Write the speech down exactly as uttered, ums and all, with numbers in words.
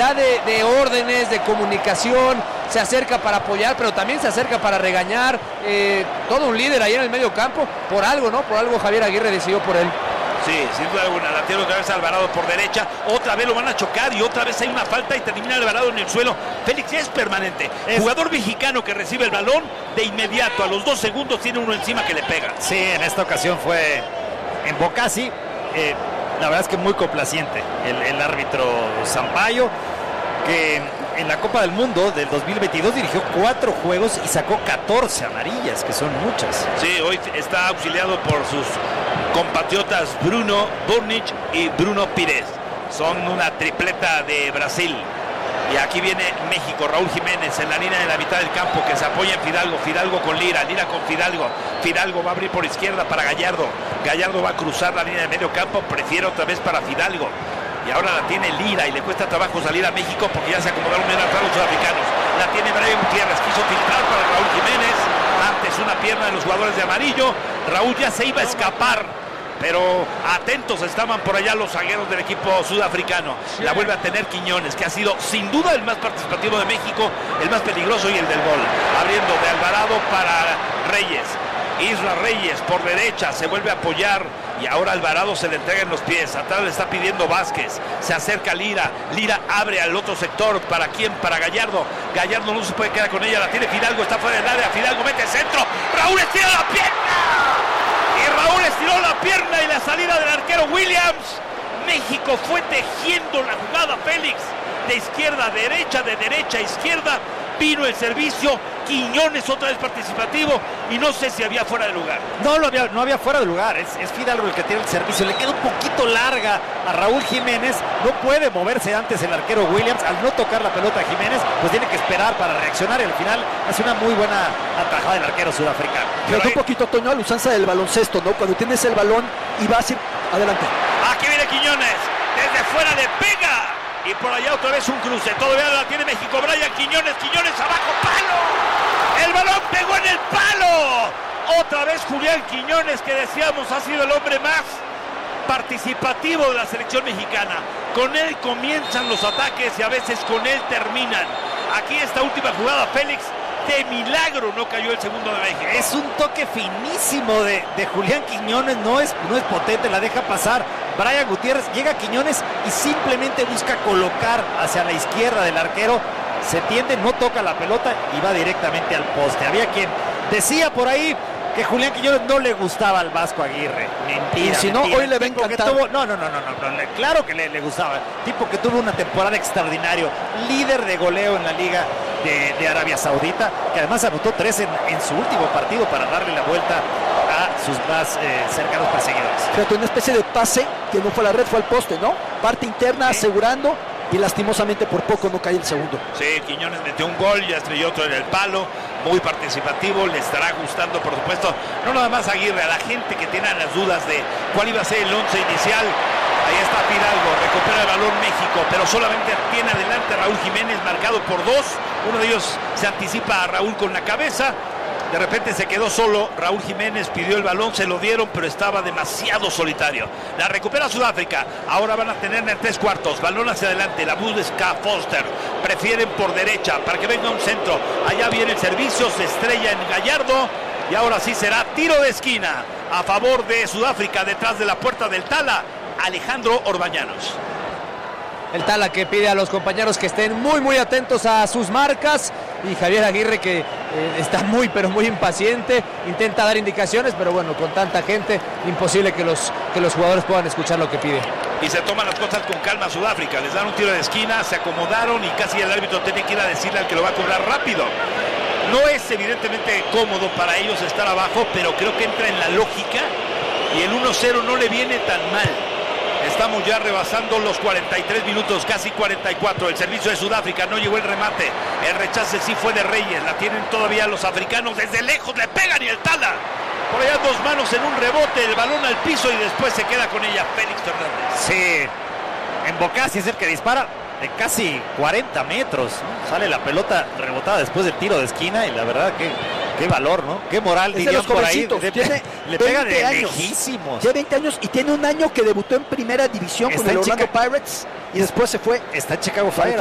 cantidad de, de órdenes, de comunicación, se acerca para apoyar, pero también se acerca para regañar, eh, todo un líder ahí en el medio campo, por algo, ¿no? Por algo Javier Aguirre decidió por él. Sí, sin duda alguna, la tiene otra vez Alvarado por derecha, otra vez lo van a chocar y otra vez hay una falta y termina Alvarado en el suelo. Félix es permanente, es... jugador mexicano que recibe el balón, de inmediato, a los dos segundos tiene uno encima que le pega. Sí, en esta ocasión fue en Bocassi, eh, la verdad es que muy complaciente el, el árbitro Sampaio, que en la Copa del Mundo del dos mil veintidós dirigió cuatro juegos y sacó catorce amarillas, que son muchas. Sí, hoy está auxiliado por sus compatriotas Bruno Burnic y Bruno Pires. Son una tripleta de Brasil. Y aquí viene México, Raúl Jiménez en la línea de la mitad del campo, que se apoya en Fidalgo, Fidalgo con Lira, Lira con Fidalgo, Fidalgo va a abrir por izquierda para Gallardo, Gallardo va a cruzar la línea de medio campo, prefiere otra vez para Fidalgo, y ahora la tiene Lira y le cuesta trabajo salir a México porque ya se acomodaron bien atrás los sudafricanos. La tiene Brian Gutiérrez, quiso filtrar para Raúl Jiménez, antes una pierna de los jugadores de amarillo, Raúl ya se iba a escapar, pero atentos estaban por allá los zagueros del equipo sudafricano. La vuelve a tener Quiñones, que ha sido sin duda el más participativo de México, el más peligroso y el del gol. Abriendo de Alvarado para Reyes. Isra Reyes por derecha, se vuelve a apoyar y ahora Alvarado se le entrega en los pies. Atrás le está pidiendo Vázquez, se acerca Lira, Lira abre al otro sector. ¿Para quién? Para Gallardo. Gallardo no se puede quedar con ella, la tiene Fidalgo, está fuera del área, Fidalgo mete centro, Raúl estira la pierna y Raúl estiró la pierna y la salida del arquero Williams. México fue tejiendo la jugada, Félix, de izquierda a derecha, de derecha a izquierda, vino el servicio, Quiñones otra vez participativo y no sé si había fuera de lugar. No, lo había, no había fuera de lugar, es, es Fidalgo el que tiene el servicio, le queda un poquito larga a Raúl Jiménez, no puede moverse antes el arquero Williams, al no tocar la pelota a Jiménez, pues tiene que esperar para reaccionar y al final hace una muy buena atajada del arquero sudafricano. Pero un poquito, Toño, a la usanza del baloncesto, ¿no? Cuando tienes el balón y vas a ir adelante. Aquí viene Quiñones, desde fuera le pega. Y por allá otra vez un cruce, todavía la tiene México, Brian Quiñones, Quiñones abajo, ¡palo! El balón pegó en el palo. Otra vez Julián Quiñones, que decíamos ha sido el hombre más participativo de la selección mexicana. Con él comienzan los ataques y a veces con él terminan. Aquí esta última jugada, Félix, de milagro no cayó el segundo de México. Es un toque finísimo de, de Julián Quiñones, no es, no es potente, la deja pasar. Brian Gutiérrez llega a Quiñones y simplemente busca colocar hacia la izquierda del arquero, se tiende, no toca la pelota y va directamente al poste. Había quien decía por ahí que Julián Quiñones no le gustaba al Vasco Aguirre. Mentira, y si no, mentira. hoy le va a encantar. Tuvo, no, no, no, no, no, no, claro que le, le gustaba. Tipo que tuvo una temporada extraordinaria, líder de goleo en la Liga de, de Arabia Saudita, que además anotó tres en, en su último partido para darle la vuelta a sus más eh, cercanos perseguidores. Fíjate, una especie de pase que no fue a la red, fue al poste, ¿no? Parte interna, ¿sí? Asegurando, y lastimosamente por poco no cae el segundo. Sí, Quiñones metió un gol, ya estrelló otro en el palo, muy participativo, le estará gustando, por supuesto, no nada más a Aguirre, a la gente que tiene las dudas de cuál iba a ser el once inicial. Ahí está Fidalgo, recupera el balón México, pero solamente tiene adelante Raúl Jiménez, marcado por dos. Uno de ellos se anticipa a Raúl con la cabeza. De repente se quedó solo, Raúl Jiménez pidió el balón, se lo dieron, pero estaba demasiado solitario. La recupera Sudáfrica, ahora van a tener en tres cuartos, balón hacia adelante, la busca Foster, prefieren por derecha para que venga un centro, allá viene el servicio, se estrella en Gallardo y ahora sí será tiro de esquina a favor de Sudáfrica, detrás de la puerta del Tala, Alejandro Orbañanos. El Tala que pide a los compañeros que estén muy muy atentos a sus marcas, y Javier Aguirre que eh, está muy pero muy impaciente, intenta dar indicaciones, pero bueno, con tanta gente imposible que los, que los jugadores puedan escuchar lo que pide. Y se toman las cosas con calma Sudáfrica, les dan un tiro de esquina, se acomodaron y casi el árbitro tiene que ir a decirle al que lo va a cobrar rápido. No es evidentemente cómodo para ellos estar abajo, pero creo que entra en la lógica y el uno cero no le viene tan mal. Estamos ya rebasando los cuarenta y tres minutos, casi cuarenta y cuatro. El servicio de Sudáfrica, no llegó el remate. El rechace sí fue de Reyes. La tienen todavía los africanos. Desde lejos le pegan y el Tala. Por allá dos manos en un rebote, el balón al piso y después se queda con ella Félix Fernández. Sí, en Bocassi es el que dispara de casi cuarenta metros. Sale la pelota rebotada después del tiro de esquina y la verdad que... Qué valor, ¿no? Qué moral, dirían por ahí. De, tiene le pega de años. lejísimos. Tiene veinte años y tiene un año que debutó en primera división está con el Orlando Pirates y después se fue. Está en Chicago Fire.